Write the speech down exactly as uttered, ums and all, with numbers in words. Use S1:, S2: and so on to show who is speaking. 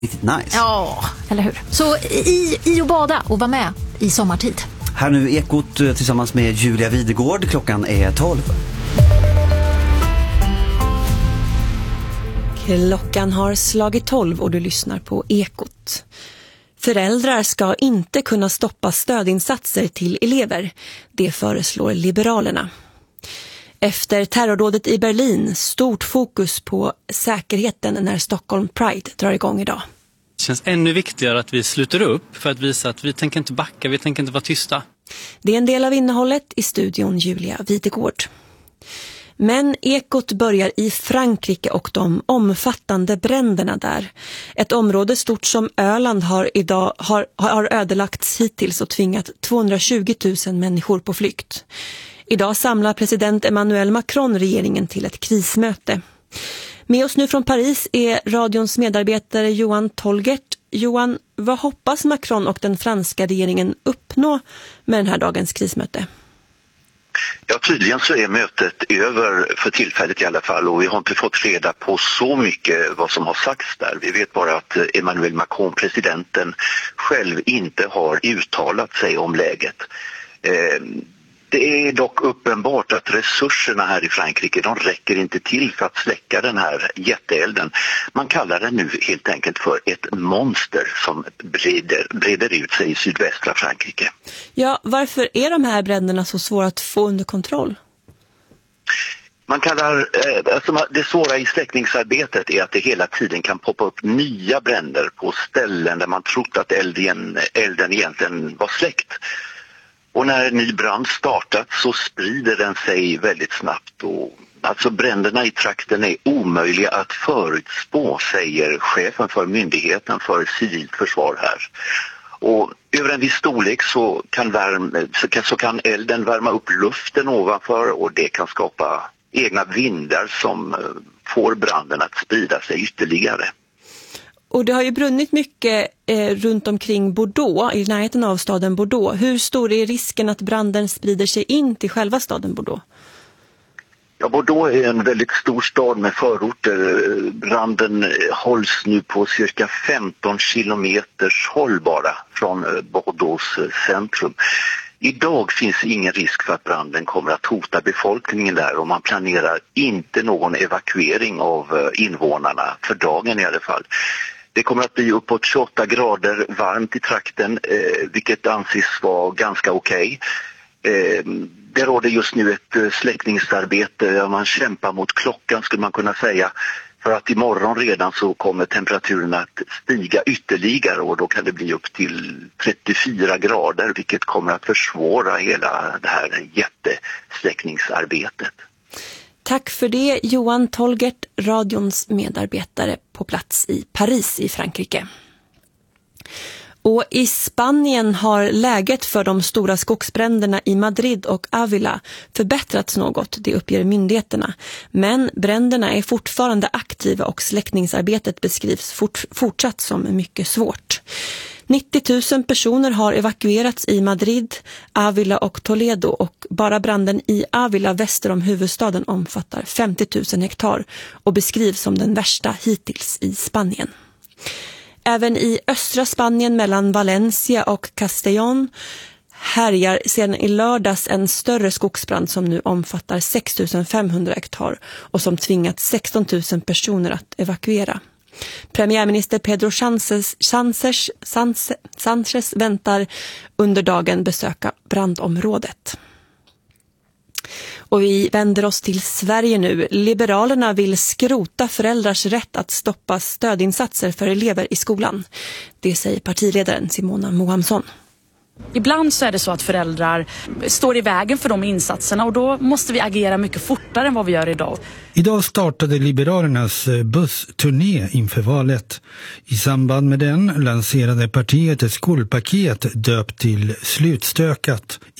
S1: Riktigt nice.
S2: Ja, eller hur? Så i, i och bada och vara med i sommartid.
S1: Här nu Ekot tillsammans med Julia Videgård. Klockan är tolv.
S3: Klockan har slagit tolv och du lyssnar på Ekot. Föräldrar ska inte kunna stoppa stödinsatser till elever. Det föreslår Liberalerna. Efter terrordådet i Berlin, stort fokus på säkerheten när Stockholm Pride drar igång idag.
S4: Det känns ännu viktigare att vi sluter upp för att visa att vi tänker inte backa, vi tänker inte vara tysta.
S3: Det är en del av innehållet i studion Julia Videgård. Men Ekot börjar i Frankrike och de omfattande bränderna där. Ett område stort som Öland har idag har, har ödelagts hittills och tvingat tvåhundratjugo tusen människor på flykt. Idag samlar president Emmanuel Macron regeringen till ett krismöte. Med oss nu från Paris är radions medarbetare Johan Tolgert. Johan, vad hoppas Macron och den franska regeringen uppnå med den här dagens krismöte?
S5: Ja, tydligen så är mötet över för tillfället i alla fall, och vi har inte fått reda på så mycket vad som har sagts där. Vi vet bara att Emmanuel Macron, presidenten, själv inte har uttalat sig om läget. Eh, Det är dock uppenbart att resurserna här i Frankrike, de räcker inte till för att släcka den här jätteelden. Man kallar den nu helt enkelt för ett monster som breder, breder ut sig i sydvästra Frankrike.
S3: Ja, varför är de här bränderna så svåra att få under kontroll?
S5: Man kallar, eh, alltså det svåra i släckningsarbetet är att det hela tiden kan poppa upp nya bränder på ställen där man trott att elden, elden egentligen var släckt. Och när en ny brand startat så sprider den sig väldigt snabbt. Och alltså bränderna i trakten är omöjliga att förutspå, säger chefen för myndigheten för civilt försvar här. Och över en viss storlek så kan, värme, så kan, så kan elden värma upp luften ovanför, och det kan skapa egna vindar som får branden att sprida sig ytterligare.
S3: Och det har ju brunnit mycket eh, runt omkring Bordeaux, i närheten av staden Bordeaux. Hur stor är risken att branden sprider sig in till själva staden Bordeaux?
S5: Ja, Bordeaux är en väldigt stor stad med förorter. Branden hålls nu på cirka femton kilometers håll bara från Bordeaux centrum. Idag finns ingen risk för att branden kommer att hota befolkningen där, och man planerar inte någon evakuering av invånarna, för dagen i alla fall. Det kommer att bli uppåt tjugoåtta grader varmt i trakten, eh, vilket anses vara ganska okej. Eh, det råder just nu ett släckningsarbete där man kämpar mot klockan, skulle man kunna säga. För att imorgon redan så kommer temperaturen att stiga ytterligare, och då kan det bli upp till trettiofyra grader, vilket kommer att försvåra hela det här jättesläckningsarbetet.
S3: Tack för det, Johan Tolgert, radions medarbetare på plats i Paris i Frankrike. Och i Spanien har läget för de stora skogsbränderna i Madrid och Ávila förbättrats något, det uppger myndigheterna. Men bränderna är fortfarande aktiva och släckningsarbetet beskrivs fort, fortsatt som mycket svårt. nittio tusen personer har evakuerats i Madrid, Ávila och Toledo, och bara branden i Ávila väster om huvudstaden omfattar femtio tusen hektar och beskrivs som den värsta hittills i Spanien. Även i östra Spanien mellan Valencia och Castellón härjar sedan i lördags en större skogsbrand som nu omfattar sex tusen femhundra hektar och som tvingat sexton tusen personer att evakuera. Premiärminister Pedro Sánchez, Sánchez, Sánchez, Sánchez väntar under dagen besöka brandområdet. Och vi vänder oss till Sverige nu. Liberalerna vill skrota föräldrars rätt att stoppa stödinsatser för elever i skolan. Det säger partiledaren Simona Mohamsson.
S6: Ibland så är det så att föräldrar står i vägen för de insatserna, och då måste vi agera mycket fortare än vad vi gör idag.
S7: Idag startade Liberalernas bussturné inför valet. I samband med den lanserade partiet ett skolpaket döpt till Slutstökat.